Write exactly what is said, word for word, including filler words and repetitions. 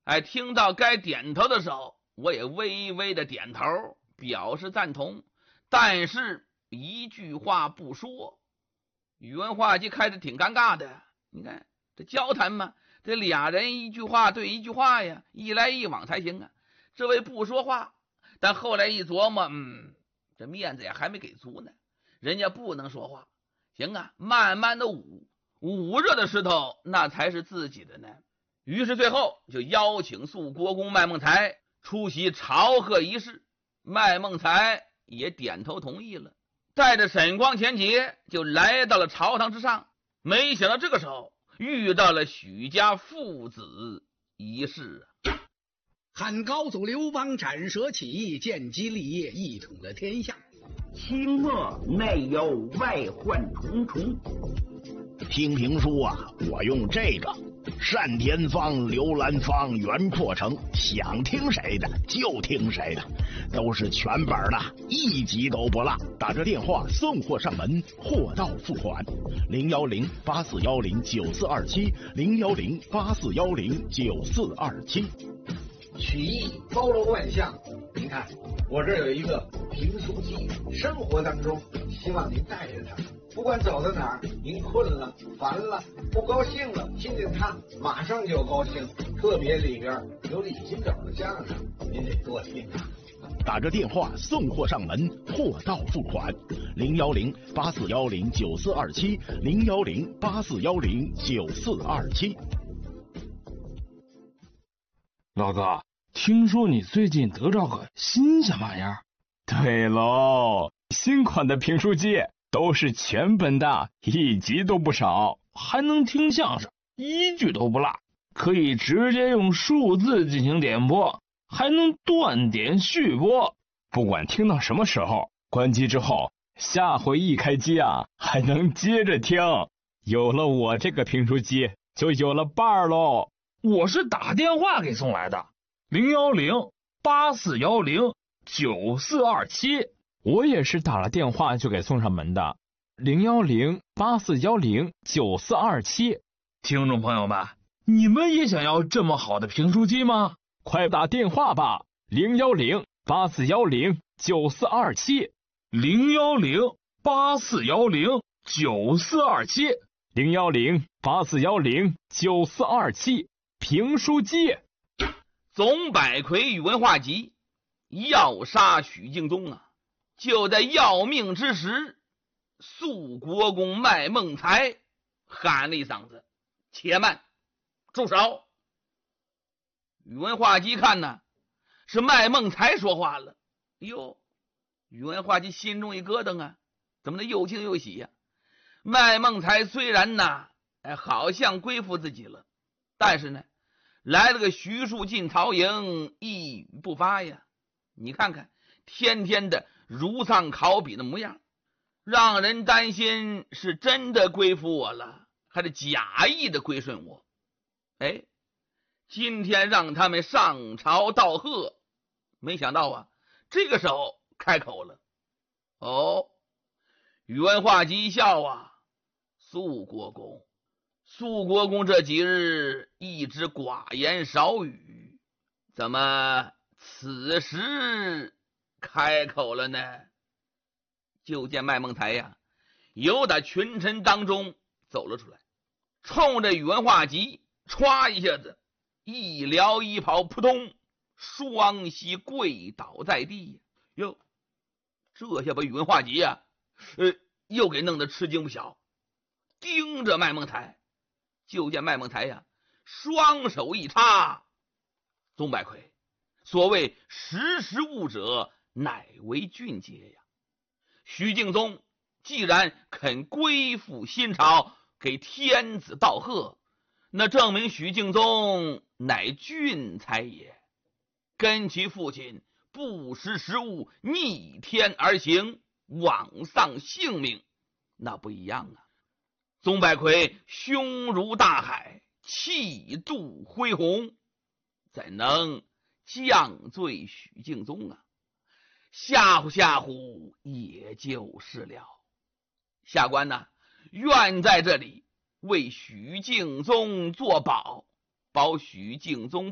哎，听到该点头的时候，我也微微的点头表示赞同，但是一句话不说。宇文化及开始挺尴尬的，你看这交谈嘛，这俩人一句话对一句话呀，一来一往才行啊。这位不说话，但后来一琢磨，嗯，这面子也还没给足呢，人家不能说话，行啊，慢慢的捂捂热的石头，那才是自己的呢。于是最后就邀请肃国公麦孟才出席朝贺仪式，麦孟才也点头同意了，带着沈光前节就来到了朝堂之上。没想到这个时候遇到了许家父子一事啊。 汉高祖刘邦斩蛇起义，建基立业，一统了天下。 清末内忧外患重重。 听评书啊，我用这个单田芳、刘兰芳、袁阔成，想听谁的就听谁的，都是全本的，一集都不落。打这电话送货上门，货到付款。零幺零八四幺零九四二七，零幺零八四幺零九四二七。 曲艺包罗万象，您看我这有一个评书机，生活当中希望您带着它，不管走到哪儿，您困了、烦了、不高兴了，听见它马上就高兴。特别里边有李金斗的相声，您得多听啊。 打着电话送货上门，货到付款。零幺零八四幺零九四二七，零幺零八四幺零九四二七。 老哥，听说你最近得着个新鲜玩意儿？ 对喽，新款的评书机都是全本的，一集都不少， 还能听相声，一句都不落，可以直接用数字进行点播，还能断点续播。 不管听到什么时候，关机之后，下回一开机啊，还能接着听。有了我这个评书机，就有了伴儿喽。 我是打电话给送来的，零幺零八四幺零九四二七。 我也是打了电话就给送上门的，零幺零八四幺零九四二七。 听众朋友们，你们也想要这么好的评书机吗？ 快打电话吧，零幺零八四幺零九四二七， 零幺零八四幺零九四二七， 零幺零八四幺零九四二七。评书机。 总百魁宇文化及要杀许敬宗啊，就在要命之时，肃国公麦孟才喊了一嗓子：“且慢，住手！”宇文化及看呢，是麦孟才说话了。哎呦，宇文化及心中一咯噔啊，怎么的又惊又喜呀、啊？麦孟才虽然呢，哎，好像归附自己了，但是呢，来了个徐庶进曹营，一语不发呀。你看看，天天的如丧考妣的模样，让人担心是真的归附我了，还是假意的归顺我。哎，今天让他们上朝道贺，没想到啊，这个时候开口了。哦，宇文化及一笑啊，肃国公。肃国公这几日一直寡言少语，怎么此时开口了呢？就见麦孟才呀，由打群臣当中走了出来，冲着宇文化及歘一下子，一撩衣袍，扑通，双膝跪倒在地。哟，这下把宇文化及呀，呃，又给弄得吃惊不小，盯着麦孟才。就见麦孟才呀，双手一插，宗百魁，所谓识时务者，乃为俊杰呀。许敬宗既然肯归附新朝，给天子道贺，那证明许敬宗乃俊才也。跟其父亲不识时务，逆天而行，枉丧性命，那不一样啊。宗百魁胸如大海，气度恢宏，怎能降罪许敬宗啊？吓唬吓唬也就是了。下官呢，愿在这里为许敬宗作保，保许敬宗